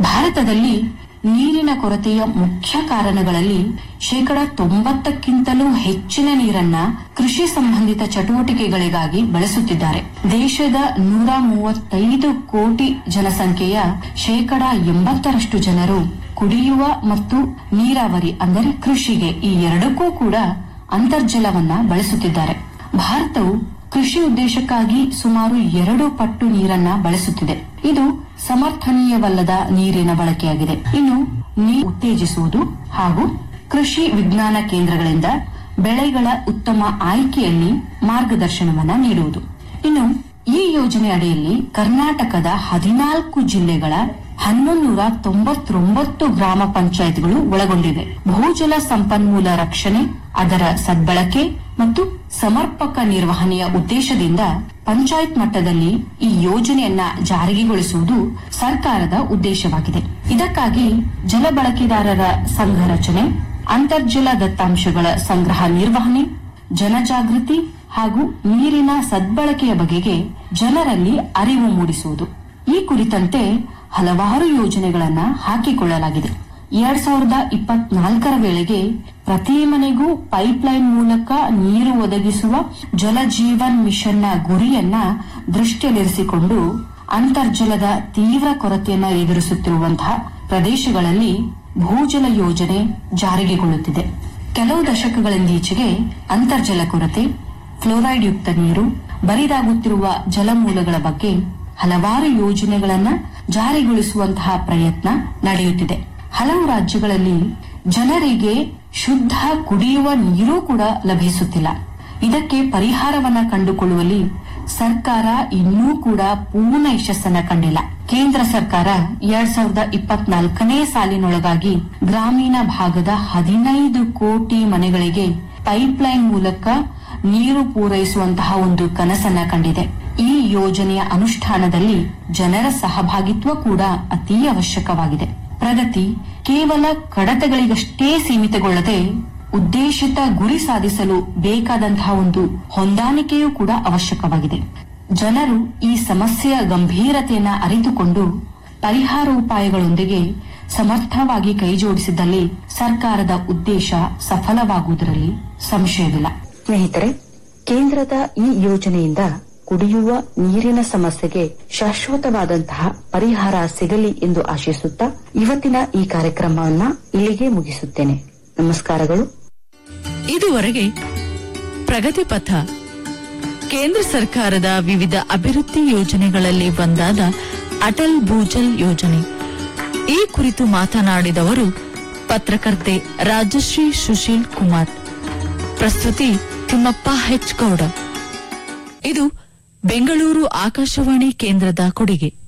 ಭಾರತದಲ್ಲಿ ನೀರಿನ ಕೊರತೆಯ ಮುಖ್ಯ ಕಾರಣಗಳಲ್ಲಿ 90%ಕ್ಕಿಂತಲೂ ಹೆಚ್ಚಿನ ನೀರನ್ನ ಕೃಷಿ ಸಂಬಂಧಿತ ಚಟುವಟಿಕೆಗಳಿಗಾಗಿ ಬಳಸುತ್ತಿದ್ದಾರೆ. ದೇಶದ 135 ಕೋಟಿ ಜನಸಂಖ್ಯೆಯ 80% ಜನರು ಕುಡಿಯುವ ಮತ್ತು ನೀರಾವರಿ ಅಂದರೆ ಕೃಷಿಗೆ ಈ ಎರಡಕ್ಕೂ ಕೂಡ ಅಂತರ್ಜಲವನ್ನ ಬಳಸುತ್ತಿದ್ದಾರೆ. ಭಾರತವು ಕೃಷಿ ಉದ್ದೇಶಕ್ಕಾಗಿ ಸುಮಾರು 2 ಪಟ್ಟು ನೀರನ್ನ ಬಳಸುತ್ತಿದೆ. ಇದು ಸಮರ್ಥನೀಯವಲ್ಲದ ನೀರಿನ ಬಳಕೆಯಾಗಿದೆ. ಇನ್ನು ನೀರು ಉತ್ತೇಜಿಸುವುದು ಹಾಗೂ ಕೃಷಿ ವಿಜ್ಞಾನ ಕೇಂದ್ರಗಳಿಂದ ಬೆಳೆಗಳ ಉತ್ತಮ ಆಯ್ಕೆಯಲ್ಲಿ ಮಾರ್ಗದರ್ಶನವನ್ನ ನೀಡುವುದು. ಇನ್ನು ಈ ಯೋಜನೆ ಅಡಿಯಲ್ಲಿ ಕರ್ನಾಟಕದ 14 ಜಿಲ್ಲೆಗಳ 1199 ಗ್ರಾಮ ಪಂಚಾಯತ್ಗಳು ಒಳಗೊಂಡಿವೆ. ಭೂಜಲ ಸಂಪನ್ಮೂಲ ರಕ್ಷಣೆ, ಅದರ ಸದ್ಬಳಕೆ ಮತ್ತು ಸಮರ್ಪಕ ನಿರ್ವಹಣೆಯ ಉದ್ದೇಶದಿಂದ ಪಂಚಾಯತ್ ಮಟ್ಟದಲ್ಲಿ ಈ ಯೋಜನೆಯನ್ನ ಜಾರಿಗೊಳಿಸುವುದು ಸರ್ಕಾರದ ಉದ್ದೇಶವಾಗಿದೆ. ಇದಕ್ಕಾಗಿ ಜಲ ಬಳಕೆದಾರರ ಸಂಘ ರಚನೆ, ಅಂತರ್ಜಲ ದತ್ತಾಂಶಗಳ ಸಂಗ್ರಹ ನಿರ್ವಹಣೆ, ಜನಜಾಗೃತಿ ಹಾಗೂ ನೀರಿನ ಸದ್ಬಳಕೆಯ ಬಗೆಗೆ ಜನರಲ್ಲಿ ಅರಿವು ಮೂಡಿಸುವುದು. ಈ ಕುರಿತಂತೆ ಹಲವಾರು ಯೋಜನೆಗಳನ್ನು ಹಾಕಿಕೊಳ್ಳಲಾಗಿದೆ. 2024ರ ವೇಳೆಗೆ ಪ್ರತಿ ಮನೆಗೂ ಪೈಪ್ಲೈನ್ ಮೂಲಕ ನೀರು ಒದಗಿಸುವ ಜಲ ಜೀವನ್ ಮಿಷನ್ನ ಗುರಿಯನ್ನ ದೃಷ್ಟಿಯಲ್ಲಿರಿಸಿಕೊಂಡು ಅಂತರ್ಜಲದ ತೀವ್ರ ಕೊರತೆಯನ್ನು ಎದುರಿಸುತ್ತಿರುವಂತಹ ಪ್ರದೇಶಗಳಲ್ಲಿ ಭೂಜಲ ಯೋಜನೆ ಜಾರಿಗೆಗೊಳ್ಳುತ್ತಿದೆ. ಕೆಲವು ದಶಕಗಳಿಂದೀಚೆಗೆ ಅಂತರ್ಜಲ ಕೊರತೆ, ಫ್ಲೋರೈಡ್ ಯುಕ್ತ ನೀರು, ಬರಿದಾಗುತ್ತಿರುವ ಜಲಮೂಲಗಳ ಬಗ್ಗೆ ಹಲವಾರು ಯೋಜನೆಗಳನ್ನು ಜಾರಿಗೊಳಿಸುವಂತಹ ಪ್ರಯತ್ನ ನಡೆಯುತ್ತಿದೆ. ಹಲವು ರಾಜ್ಯಗಳಲ್ಲಿ ಜನರಿಗೆ ಶುದ್ಧ ಕುಡಿಯುವ ನೀರು ಕೂಡ ಲಭಿಸುತ್ತಿಲ್ಲ. ಇದಕ್ಕೆ ಪರಿಹಾರವನ್ನ ಕಂಡುಕೊಳ್ಳುವಲ್ಲಿ ಸರ್ಕಾರ ಇನ್ನೂ ಕೂಡ ಪೂರ್ಣ ಯಶಸ್ಸನ್ನ ಕಂಡಿಲ್ಲ. ಕೇಂದ್ರ ಸರ್ಕಾರ 2024ನೇ ಸಾಲಿನೊಳಗಾಗಿ ಗ್ರಾಮೀಣ ಭಾಗದ 15 ಕೋಟಿ ಮನೆಗಳಿಗೆ ಪೈಪ್ಲೈನ್ ಮೂಲಕ ನೀರು ಪೂರೈಸುವಂತಹ ಒಂದು ಕನಸನ್ನ ಕಂಡಿದೆ. ಈ ಯೋಜನೆಯ ಅನುಷ್ಠಾನದಲ್ಲಿ ಜನರ ಸಹಭಾಗಿತ್ವ ಕೂಡ ಅತಿ ಅವಶ್ಯಕವಾಗಿದೆ. ಪ್ರಗತಿ ಕೇವಲ ಕಡತಗಳಿಗಷ್ಟೇ ಸೀಮಿತಗೊಳ್ಳದೆ ಉದ್ದೇಶಿತ ಗುರಿ ಸಾಧಿಸಲು ಬೇಕಾದಂತಹ ಒಂದು ಹೊಂದಾಣಿಕೆಯೂ ಕೂಡ ಅವಶ್ಯಕವಾಗಿದೆ. ಜನರು ಈ ಸಮಸ್ಯೆಯ ಗಂಭೀರತೆಯನ್ನು ಅರಿತುಕೊಂಡು ಪರಿಹಾರೋಪಾಯಗಳೊಂದಿಗೆ ಸಮರ್ಥವಾಗಿ ಕೈಜೋಡಿಸಿದಲ್ಲಿ ಸರ್ಕಾರದ ಉದ್ದೇಶ ಸಫಲವಾಗುವುದರಲ್ಲಿ ಸಂಶಯವಿಲ್ಲ. ಸ್ನೇಹಿತರೆ, ಕೇಂದ್ರದ ಈ ಯೋಜನೆಯಿಂದ ಕುಡಿಯುವ ನೀರಿನ ಸಮಸ್ಯೆಗೆ ಶಾಶ್ವತವಾದಂತಹ ಪರಿಹಾರ ಸಿಗಲಿ ಎಂದು ಆಶಿಸುತ್ತಾ ಇವತ್ತಿನ ಈ ಕಾರ್ಯಕ್ರಮವನ್ನು ಇಲ್ಲಿಗೆ ಮುಗಿಸುತ್ತೇನೆ. ನಮಸ್ಕಾರಗಳು. ಇದುವರೆಗೆ ಪ್ರಗತಿ ಪಥ, ಕೇಂದ್ರ ಸರ್ಕಾರದ ವಿವಿಧ ಅಭಿವೃದ್ಧಿ ಯೋಜನೆಗಳಲ್ಲಿ ಒಂದಾದ ಅಟಲ್ ಭೂಜಲ್ ಯೋಜನೆ ಈ ಕುರಿತು ಮಾತನಾಡಿದವರು ಪತ್ರಕರ್ತೆ ರಾಜಶ್ರೀ ಸುಶೀಲ್ ಕುಮಾರ್. ಪ್ರಸ್ತುತಿ ತಿಮ್ಮಪ್ಪ ಹೆಚ್ ಗೌಡ. ಇದು ಬೆಂಗಳೂರು ಆಕಾಶವಾಣಿ ಕೇಂದ್ರದ ಕೊಡುಗೆ.